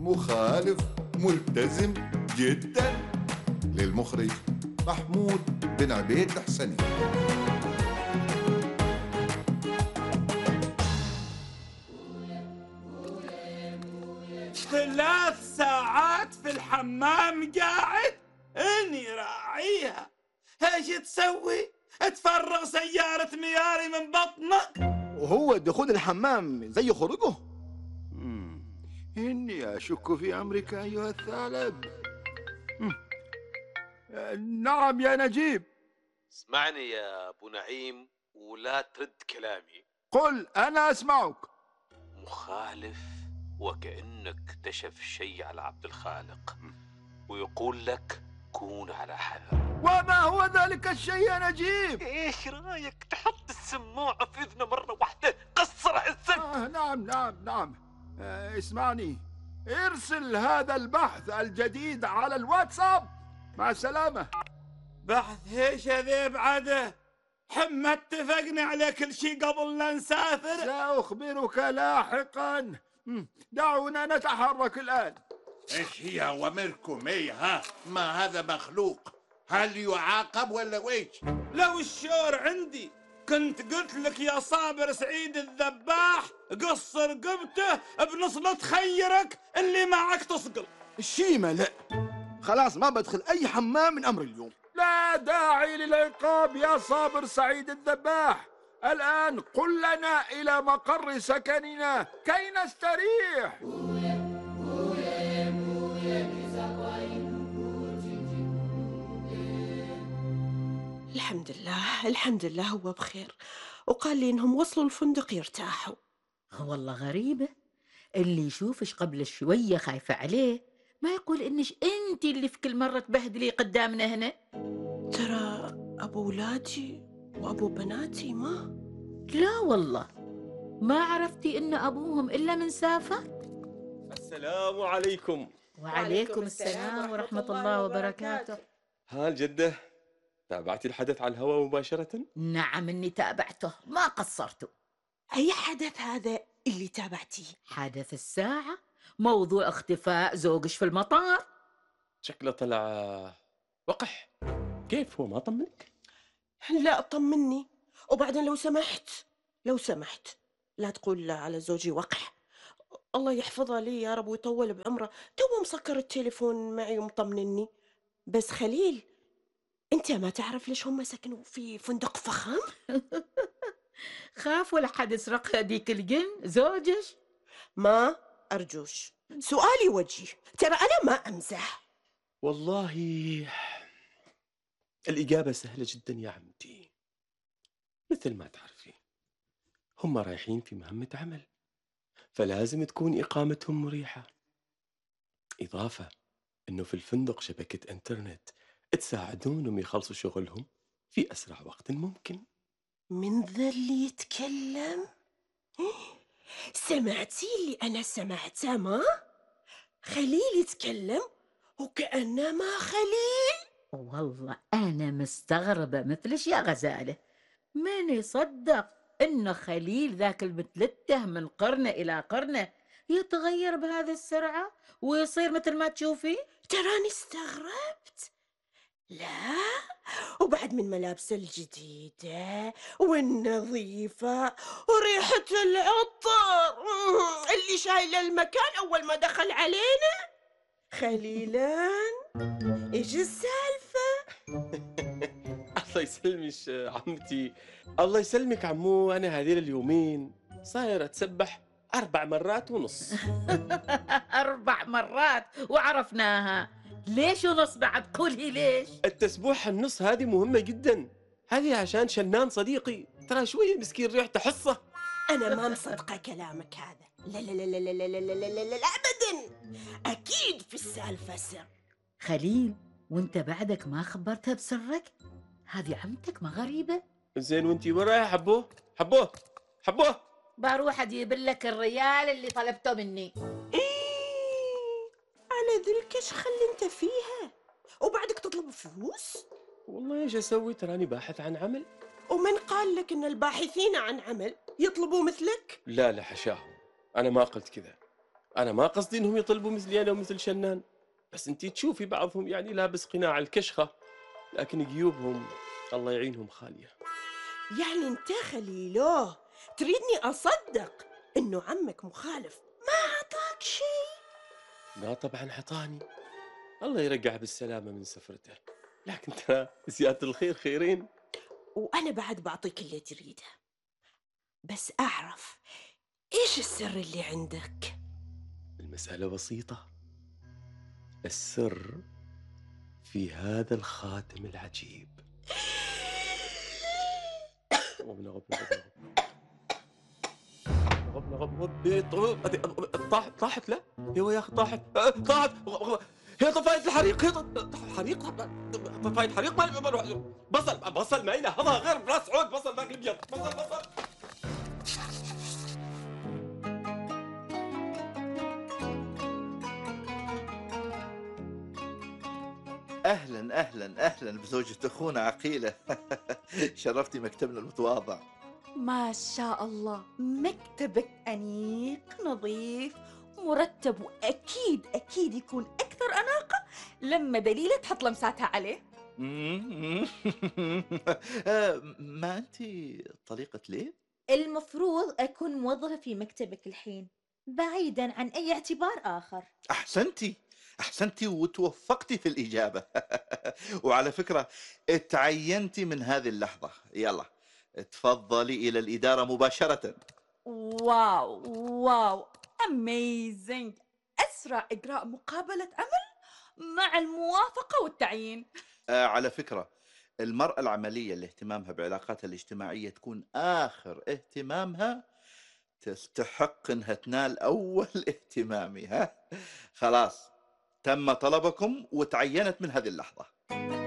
مخالف ملتزم جدا. للمخرج محمود بن عبيد الحسني. 3 ساعات في الحمام قاعد، اني راعيها. ايش تسوي؟ تفرغ سيارة مياري من بطنك؟ وهو دخول الحمام زي خروجه؟ إني أشك في أمرك أيها الثعلب. نعم يا نجيب. اسمعني يا أبو نعيم ولا ترد كلامي. قل، أنا أسمعك. مخالف وكأنه اكتشف شيء على عبد الخالق ويقول لك كون على حذر. وما هو ذلك الشيء يا نجيب؟ ايش رايك تحط السماعة في اذنه مرة واحدة قصر حسك؟ نعم. اسمعني، ارسل هذا البحث الجديد على الواتساب. مع السلامة. بحث ايش هذي بعده؟ حما اتفقنا على كل شيء قبل لا نسافر. سأخبرك لاحقا. دعونا نتحرك الآن. ايش هي اوامركم؟ ايه ها؟ ما هذا مخلوق؟ هل يعاقب ولا ويش؟ لو الشعور عندي كنت قلت لك يا صابر سعيد الذباح قصر رقبته بنصلة خيرك اللي معك تصقل. الشيمة لا، خلاص ما بدخل أي حمام من أمر اليوم. لا داعي للعقاب يا صابر سعيد الذباح. الآن قل لنا إلى مقر سكننا كي نستريح. الحمد لله هو بخير، وقال لي إنهم وصلوا الفندق يرتاحوا. والله غريبة، اللي يشوفش قبل شوية خايفة عليه، ما يقول إنش أنت اللي في كل مرة تبهدلي قدامنا هنا. ترى أبو ولادي وأبو بناتي ما. لا والله ما عرفتي إن أبوهم إلا من سافة. السلام عليكم. وعليكم السلام ورحمة الله وبركاته. ها الجدة، تابعتي الحدث على الهواء مباشرة؟ نعم إني تابعته، ما قصرته. أي حدث هذا اللي تابعتيه؟ حدث الساعة، موضوع اختفاء زوجش في المطار. شكله طلع وقح. كيف هو ما طمنك؟ لا طمني. وبعدين لو سمحت لا تقول على زوجي وقح. الله يحفظها لي يا رب ويطول بعمره. تو مسكر التليفون معي ومطمنني. بس خليل، انت ما تعرف ليش هم سكنوا في فندق فخم؟ خاف ولا حد يسرق هذيك الجن زوجش؟ ما أرجوش، سؤالي وجهي، ترى أنا ما أمزح. والله الإجابة سهلة جدا يا عمتي. مثل ما تعرفين هم رايحين في مهمة عمل، فلازم تكون إقامتهم مريحة. إضافة إنه في الفندق شبكة إنترنت تساعدونهم يخلصوا شغلهم في أسرع وقت ممكن. من ذا اللي يتكلم؟ سمعتي اللي أنا سمعته؟ ما خليل يتكلم وكأنه ما خليل. والله أنا مستغربة مثلش يا غزالة، من يصدق إنه خليل ذاك المتلته من قرنة إلى قرنة يتغير بهذه السرعة ويصير مثل ما تشوفي؟ تراني استغربت. لا، وبعد من ملابسه الجديدة والنظيفة وريحة العطر اللي شايله المكان أول ما دخل علينا. خليلان، إيش السالفة؟ الله يسلمك عمتي. الله يسلمك عمو. أنا هذيل اليومين صاير أتسبح 4 مرات ونص. 4 مرات وعرفناها. ليش ونص بعد؟ قولي ليش. التسبوحة النص هذه مهمة جدا. هذه عشان شنان صديقي ترى شوية مسكين ريحته حصة. أنا ما مصدقة كلامك هذا. لا لا لا لا لا لا لا لا لا لا أبدا. أكيد في السالفة سر. خليل، وانت بعدك ما خبرتها بسرك؟ هذه عمتك ما غريبة؟ زين وانتي وين رايحة حبوه؟ بروح اجيب لك الريال اللي طلبته مني. على ذلك ايش خلي انت فيها وبعدك تطلب فلوس؟ والله ايش اسوي، تراني باحث عن عمل. ومن قال لك ان الباحثين عن عمل يطلبوا مثلك؟ لا حشاه، انا ما قلت كذا. أنا ما قصدي إنهم يطلبوا مثلي أنا ومثل شنان، بس أنتي تشوفي بعضهم يعني لابس قناع الكشخة، لكن جيوبهم الله يعينهم خالية. يعني انت خليلو تريدني أصدق إنه عمك مخالف ما أعطاك شيء؟ لا طبعا حطاني، الله يرجع بالسلامة من سفرته، لكن ترى زيادة الخير خيرين. وأنا بعد بعطيك اللي تريده، بس أعرف إيش السر اللي عندك؟ المسألة بسيطة، السر في هذا الخاتم العجيب. غبنا غبنا غبنا غبنا طاحت لا يا أخي طاحت هي طفاية الحريق، هي حريق طفاية حريق. بصل ما يلهضها غير براس عود، بصل ذاك الابيض، بصل. اهلا اهلا اهلا بزوجة اخونا عقيلة. شرفتي مكتبنا المتواضع. ما شاء الله، مكتبك أنيق نظيف مرتب، وأكيد أكيد يكون أكثر أناقة لما دليلة تحط لمساتها عليه. ما أنت طليقة ليه؟ المفروض أكون موظفة في مكتبك الحين بعيدا عن أي اعتبار آخر. أحسنتي وتوفقتي في الإجابة. وعلى فكرة اتعينتي من هذه اللحظة. يلا تفضلي إلى الإدارة مباشرة. واو amazing. أسرع إجراء مقابلة عمل مع الموافقة والتعيين. على فكرة المرأة العملية اللي اهتمامها بعلاقاتها الاجتماعية تكون آخر اهتمامها تستحق انها تنال أول اهتمامي. خلاص تم طلبكم وتعينت من هذه اللحظة.